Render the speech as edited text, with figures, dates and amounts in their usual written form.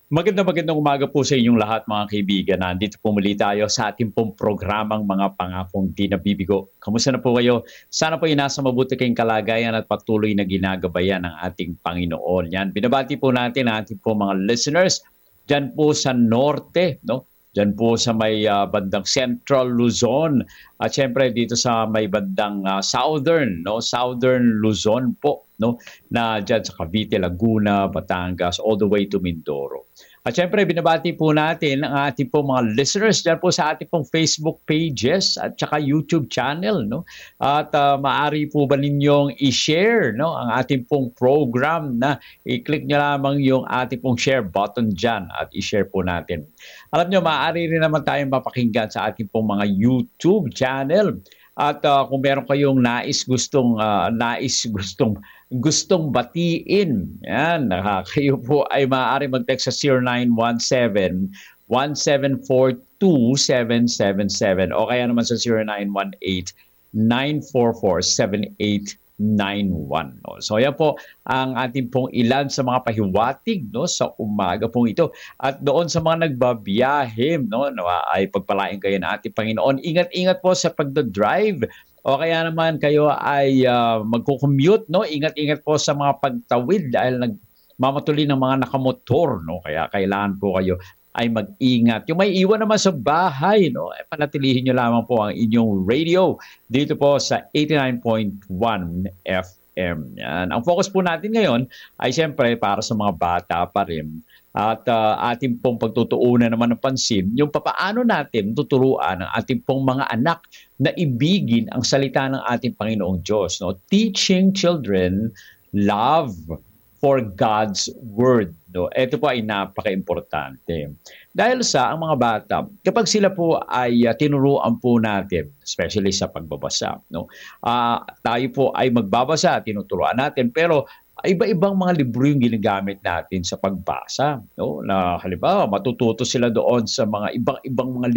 Magandang umaga po sa inyong lahat mga kaibigan. Nandito po muli tayo sa ating pong programang Mga Pangakong Di Nabibigo. Kamusta na po kayo? Sana po ay nasa mabuti kayong kalagayan at patuloy na ginagabayan ng ating Panginoon. Yan, binabati po natin ang ating po mga listeners dyan po sa Norte, no? Dyan po sa may bandang Central Luzon at syempre dito sa may bandang Southern, no? Southern Luzon po, no? Na dyan sa Cavite, Laguna, Batangas, all the way to Mindoro. At syempre, binabati po natin ang ating po mga listeners dyan po sa ating pong Facebook pages at saka YouTube channel. No? At maaari po ba ninyong i-share no, ang ating pong program na i-click nyo lamang yung ating pong share button dyan at i-share po natin. Alam nyo, maaari rin naman tayong mapakinggan sa ating pong mga YouTube channel. At kung meron kayong gustong batiin, yan, kayo po ay maaari mag-text sa 0917-1742-777 o kaya naman sa 0918-944-7891. No? So yan po ang ating pong ilan sa mga pahiwatig no, sa umaga pong ito. At doon sa mga nagbabiyahe, no, ay pagpalain kayo ng ating Panginoon. Ingat-ingat po sa pagdadrive o kaya naman kayo ay magko-commute, no? Ingat-ingat po sa mga pagtawid dahil nagmamatuli ng mga nakamotor, no? Kaya kailangan po kayo ay mag-ingat. Yung may iwan naman sa bahay, no? Ay panatilihin nyo lamang po ang inyong radio dito po sa 89.1 FM. Yan. Ang focus po natin ngayon ay siyempre para sa mga bata pa rin. At ating pong pagtutuunan naman ng pansin, yung papaano natin tuturuan ang ating pong mga anak na ibigin ang salita ng ating Panginoong Diyos. No? Teaching children love for God's Word. No? Ito po ay napaka-importante. Dahil sa ang mga bata, kapag sila po ay tinuruan po natin, especially sa pagbabasa, no? Tayo po ay magbabasa, tinuturuan natin, pero iba-ibang mga libro yung ginagamit natin sa pagbasa. No? Na halimbawa, matututo sila doon sa mga ibang-ibang mga